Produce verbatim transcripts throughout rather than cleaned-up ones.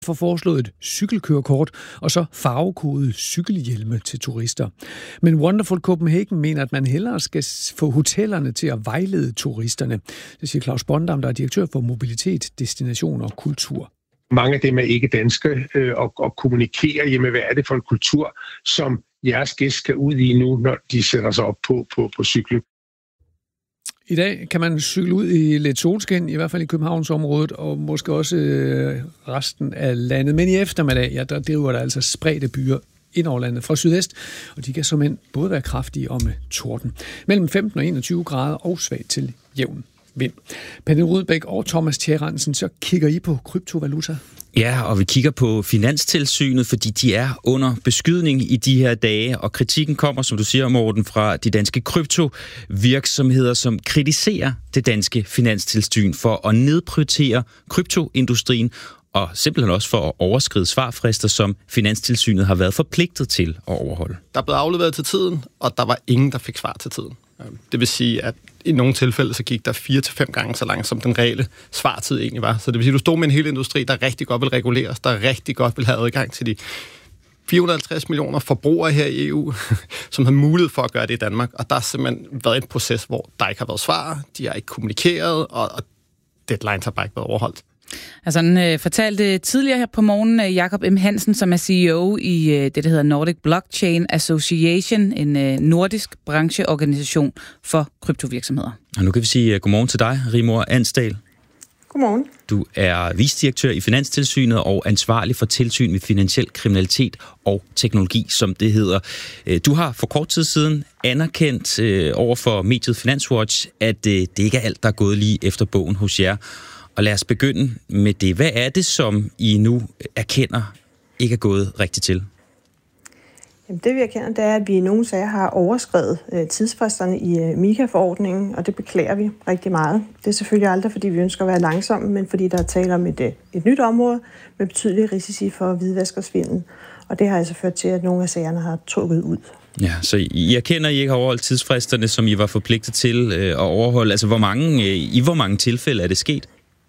for foreslået et cykelkørekort og så farvekodede cykelhjelme til turister. Men Wonderful Copenhagen mener, at man hellere skal få hotellerne til at vejlede turisterne. Det siger Claus Bondam, der er direktør for mobilitet, destination og kultur. Mange af dem er ikke danske øh, og, og kommunikerer, jamen, hvad er det for en kultur, som jeres gæst skal ud i nu, når de sætter sig op på, på, på cyklen. I dag kan man cykle ud i lidt solskin, i hvert fald i Københavnsområdet, og måske også øh, resten af landet. Men i eftermiddag, ja, der driver der altså spredte byer ind over landet fra sydøst, og de kan såmænd både være kraftige og med torden. Mellem femten og enogtyve grader og svagt til jævn vind. Pernille Rudbæk og Thomas Tjæransen, så kigger I på kryptovaluta? Ja, og vi kigger på Finanstilsynet, fordi de er under beskydning i de her dage, og kritikken kommer, som du siger, Morten, fra de danske kryptovirksomheder, som kritiserer det danske Finanstilsyn for at nedprioritere kryptoindustrien, og simpelthen også for at overskride svarfrister, som Finanstilsynet har været forpligtet til at overholde. Der blev afleveret til tiden, og der var ingen, der fik svar til tiden. Det vil sige, at i nogle tilfælde så gik der fire til fem gange så langt, som den reelle svartid egentlig var. Så det vil sige, at du stod med en hel industri, der rigtig godt vil reguleres, der rigtig godt vil have adgang til de fire hundrede og halvtreds millioner forbrugere her i E U, som har mulighed for at gøre det i Danmark. Og der har simpelthen været en proces, hvor der ikke har været svar, de har ikke kommunikeret, og, og deadlines har bare ikke været overholdt. Altså, han øh, fortalte tidligere her på morgenen Jakob M. Hansen, som er C E O i øh, det, der hedder Nordic Blockchain Association, en øh, nordisk brancheorganisation for kryptovirksomheder. Og nu kan vi sige uh, godmorgen til dig, Rigmor Ansdal. Godmorgen. Du er vicedirektør i Finanstilsynet og ansvarlig for tilsyn med finansiel kriminalitet og teknologi, som det hedder. Du har for kort tid siden anerkendt øh, over for mediet Finanswatch, at øh, det ikke er alt, der er gået lige efter bogen hos jer. Og lad os begynde med det. Hvad er det, som I nu erkender ikke er gået rigtigt til? Jamen, det vi erkender, det er, at vi i nogle sager har overskredet øh, tidsfristerne i øh, MiCA-forordningen, og det beklager vi rigtig meget. Det er selvfølgelig aldrig, fordi vi ønsker at være langsomme, men fordi der er tale om et, øh, et nyt område med betydelige risici for hvidvask og svindel. Og det har altså ført til, at nogle af sagerne har trukket ud. Ja, så I erkender, at I ikke har overholdt tidsfristerne, som I var forpligtet til øh, at overholde. Altså, hvor mange, øh, i hvor mange tilfælde er det sket?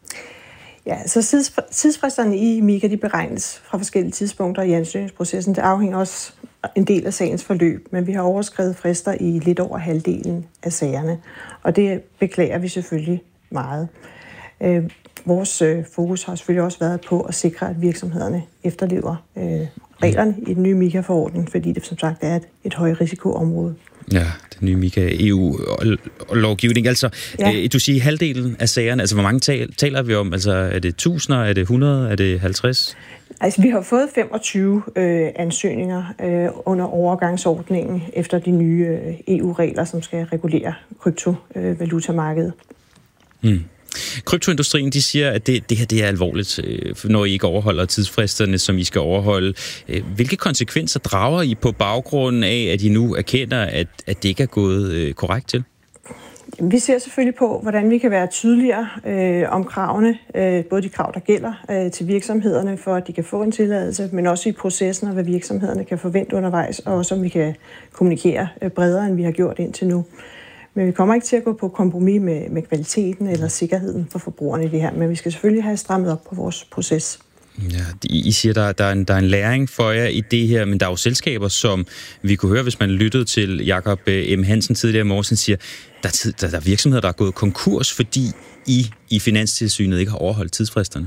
Ja, så tidsfristerne i MiCA, de beregnes fra forskellige tidspunkter i ansøgningsprocessen. Det afhænger også en del af sagens forløb, men vi har overskredet frister i lidt over halvdelen af sagerne, og det beklager vi selvfølgelig meget. Øh, vores øh, fokus har selvfølgelig også været på at sikre, at virksomhederne efterlever øh, reglerne i den nye MiCA-forordning, fordi det som sagt er et, et højrisikoområde. Ja, den nye MiCA E U-lovgivning. Altså, ja. øh, du siger halvdelen af sagerne, altså hvor mange tal, taler vi om? Altså, er det tusinder, er det hundrede, er det halvtreds? Altså, vi har fået femogtyve øh, ansøgninger øh, under overgangsordningen efter de nye øh, E U-regler, som skal regulere kryptovalutamarkedet. Hmm. Kryptoindustrien, de siger, at det, det her det er alvorligt, når I ikke overholder tidsfristerne, som I skal overholde. Hvilke konsekvenser drager I på baggrund af, at I nu erkender, at, at det ikke er gået korrekt til? Vi ser selvfølgelig på, hvordan vi kan være tydeligere øh, om kravene, øh, både de krav, der gælder øh, til virksomhederne, for at de kan få en tilladelse, men også i processen, og hvad virksomhederne kan forvente undervejs, og også om vi kan kommunikere øh, bredere, end vi har gjort indtil nu. Men vi kommer ikke til at gå på kompromis med, med kvaliteten eller sikkerheden for forbrugerne i det her, men vi skal selvfølgelig have strammet op på vores proces. Ja, I siger, der, der, er en, der er en læring for jer i det her, men der er jo selskaber, som vi kunne høre, hvis man lyttede til Jakob M. Hansen tidligere i morgen, siger, der, der, der er virksomheder, der er gået konkurs, fordi I i Finanstilsynet ikke har overholdt tidsfristerne.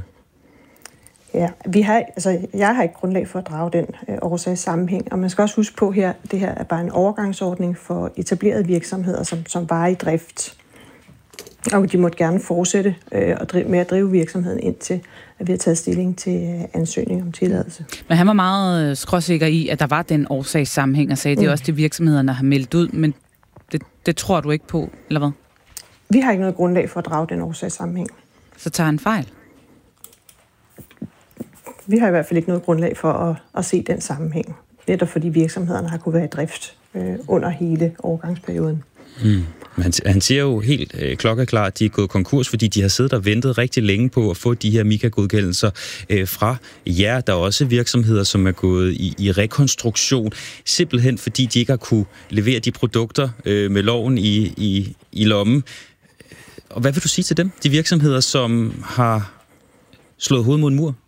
Ja, vi har, altså, jeg har ikke grundlag for at drage den øh, årsagssammenhæng, og man skal også huske på her, det her er bare en overgangsordning for etablerede virksomheder, som, som bare er i drift. Og de måtte gerne fortsætte øh, og drive, med at drive virksomheden indtil, at vi har taget stilling til øh, ansøgning om tilladelse. Men han var meget øh, skråsikker i, at der var den årsagssammenhæng, og sagde, mm. det er også det, virksomhederne har meldt ud, men det, det tror du ikke på, eller hvad? Vi har ikke noget grundlag for at drage den årsagssammenhæng. Så tager han fejl? Vi har i hvert fald ikke noget grundlag for at, at se den sammenhæng. Netop fordi virksomhederne har kunne være i drift øh, under hele overgangsperioden. Mm. Han, han siger jo helt øh, klokkeklart, at de er gået konkurs, fordi de har siddet og ventet rigtig længe på at få de her MiCA-godkendelser øh, fra jer. Der er også virksomheder, som er gået i, i rekonstruktion, simpelthen fordi de ikke har kunne levere de produkter øh, med loven i, i, i lommen. Og hvad vil du sige til dem, de virksomheder, som har slået hovedet mod en mur?